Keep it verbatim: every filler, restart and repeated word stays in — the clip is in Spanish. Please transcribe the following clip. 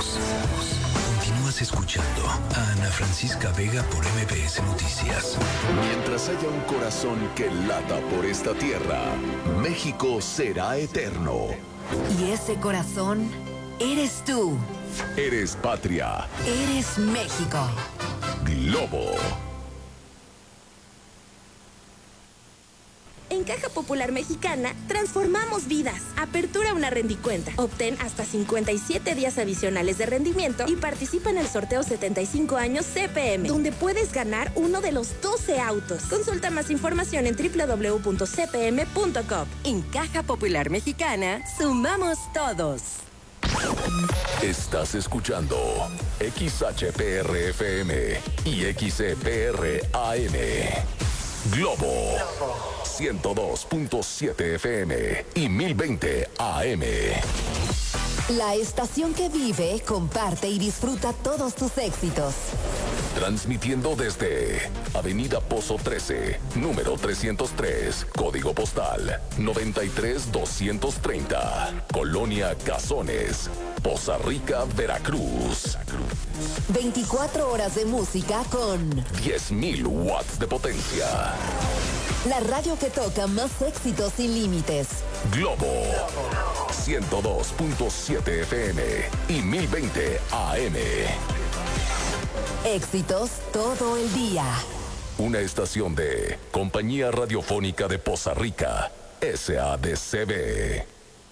Continúas escuchando a Ana Francisca Vega por M B S Noticias. Mientras haya un corazón que lata por esta tierra, México será eterno. Y ese corazón eres tú. Eres patria. Eres México. Globo. En Caja Popular Mexicana, transformamos vidas. Apertura una rendicuenta. Obtén hasta cincuenta y siete días adicionales de rendimiento y participa en el sorteo setenta y cinco años C P M, donde puedes ganar uno de los doce autos. Consulta más información en doble u doble u doble u punto c p m punto com. En Caja Popular Mexicana, sumamos todos. Estás escuchando X H P R F M y X E P R A M. Globo ciento dos punto siete F M y mil veinte A M. La estación que vive, comparte y disfruta todos tus éxitos. Transmitiendo desde Avenida Pozo trece, número trescientos tres, código postal noventa y tres doscientos treinta, Colonia Cazones, Poza Rica, Veracruz. veinticuatro horas de música con diez mil watts de potencia. La radio que toca más éxitos sin límites. Globo ciento dos punto siete F M y mil veinte A M. Éxitos todo el día. Una estación de Compañía Radiofónica de Poza Rica, S A D C B.